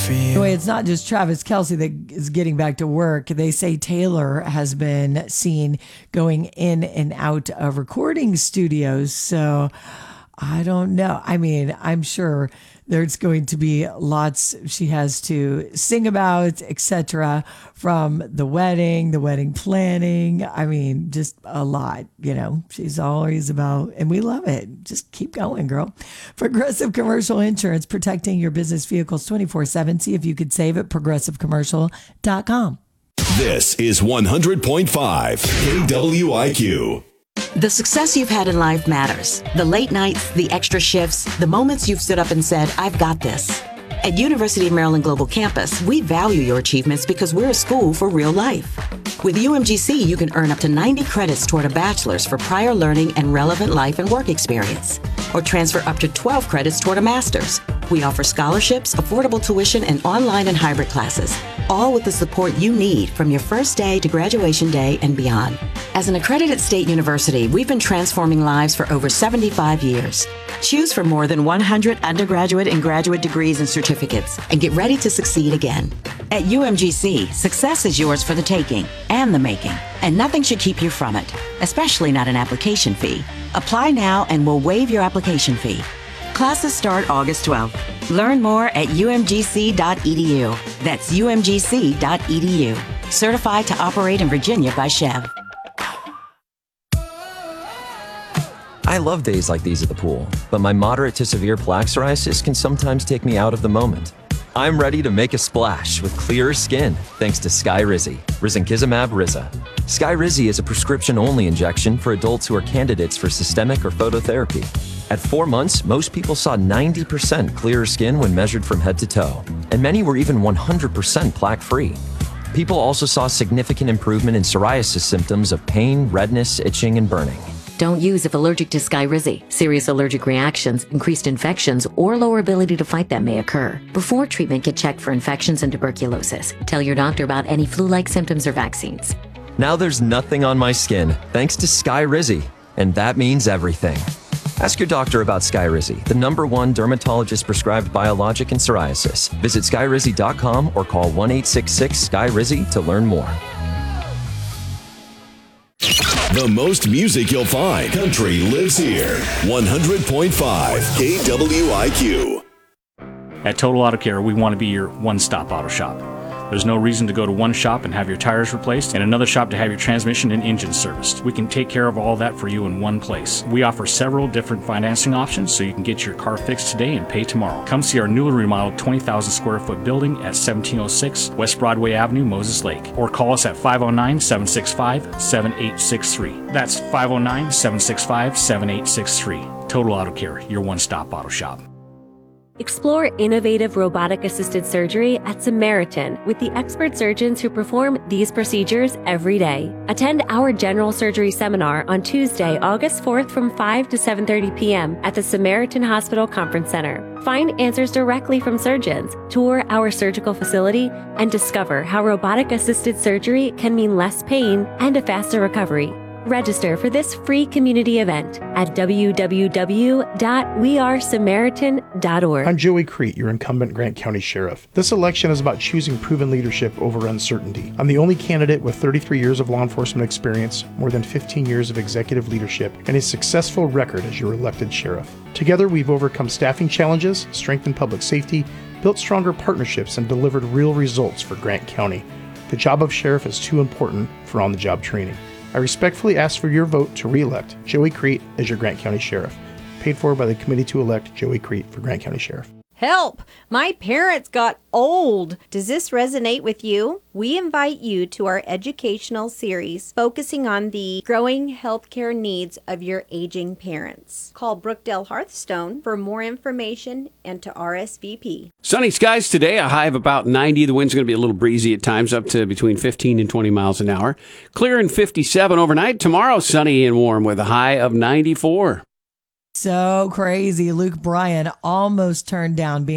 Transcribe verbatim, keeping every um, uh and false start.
for you. Anyway, it's not just Travis Kelce that is getting back to work. They say Taylor has been seen going in and out of recording studios. So I don't know. I mean, I'm sure there's going to be lots she has to sing about, et cetera, from the wedding, the wedding planning. I mean, just a lot, you know, she's always about, and we love it. Just keep going, girl. Progressive Commercial Insurance, protecting your business vehicles twenty-four seven. See if you could save at progressive commercial dot com. This is one hundred point five K W I Q. The success you've had in life matters. The late nights, the extra shifts, the moments you've stood up and said, I've got this. At University of Maryland Global Campus, we value your achievements because we're a school for real life. With U M G C, you can earn up to ninety credits toward a bachelor's for prior learning and relevant life and work experience, or transfer up to twelve credits toward a master's. We offer scholarships, affordable tuition, and online and hybrid classes, all with the support you need from your first day to graduation day and beyond. As an accredited state university, we've been transforming lives for over seventy-five years. Choose from more than one hundred undergraduate and graduate degrees and certificates, and get ready to succeed again. At U M G C, success is yours for the taking and the making, and nothing should keep you from it, especially not an application fee. Apply now and we'll waive your application fee. Classes start August twelfth. Learn more at U M G C dot E D U. That's U M G C dot E D U. Certified to operate in Virginia by Chev. I love days like these at the pool, but my moderate to severe plaque psoriasis can sometimes take me out of the moment. I'm ready to make a splash with clearer skin thanks to Skyrizi, risankizumab Riza. Skyrizi is a prescription-only injection for adults who are candidates for systemic or phototherapy. At four months, most people saw ninety percent clearer skin when measured from head to toe, and many were even one hundred percent plaque-free. People also saw significant improvement in psoriasis symptoms of pain, redness, itching, and burning. Don't use if allergic to Skyrizi. Serious allergic reactions, increased infections, or lower ability to fight them may occur. Before treatment, get checked for infections and tuberculosis. Tell your doctor about any flu-like symptoms or vaccines. Now there's nothing on my skin thanks to Skyrizi, and that means everything. Ask your doctor about Skyrizi, the number one dermatologist-prescribed biologic in psoriasis. Visit skyrizi dot com or call one eight six six Sky Rizi to learn more. The most music you'll find. Country lives here. one hundred point five K W I Q. At Total Auto Care, we want to be your one-stop auto shop. There's no reason to go to one shop and have your tires replaced and another shop to have your transmission and engine serviced. We can take care of all that for you in one place. We offer several different financing options so you can get your car fixed today and pay tomorrow. Come see our newly remodeled twenty thousand square foot building at seventeen oh six West Broadway Avenue, Moses Lake, or call us at five oh nine, seven six five, seven eight six three. That's five oh nine, seven six five, seven eight six three. Total Auto Care, your one-stop auto shop. Explore innovative robotic-assisted surgery at Samaritan with the expert surgeons who perform these procedures every day. Attend our general surgery seminar on Tuesday, August fourth from five to seven thirty p.m. at the Samaritan Hospital Conference Center. Find answers directly from surgeons, tour our surgical facility, and discover how robotic-assisted surgery can mean less pain and a faster recovery. Register for this free community event at w w w dot we are samaritan dot org. I'm Joey Crete, your incumbent Grant County Sheriff. This election is about choosing proven leadership over uncertainty. I'm the only candidate with thirty-three years of law enforcement experience, more than fifteen years of executive leadership, and a successful record as your elected sheriff. Together, we've overcome staffing challenges, strengthened public safety, built stronger partnerships, and delivered real results for Grant County. The job of sheriff is too important for on-the-job training. I respectfully ask for your vote to re-elect Joey Crete as your Grant County Sheriff. Paid for by the committee to elect Joey Crete for Grant County Sheriff. Help! My parents got old. Does this resonate with you? We invite you to our educational series focusing on the growing healthcare needs of your aging parents. Call Brookdale Hearthstone for more information and to R S V P. Sunny skies today, a high of about ninety. The wind's going to be a little breezy at times, up to between fifteen and twenty miles an hour. Clear and fifty-seven overnight. Tomorrow, sunny and warm with a high of ninety-four. So crazy. Luke Bryan almost turned down being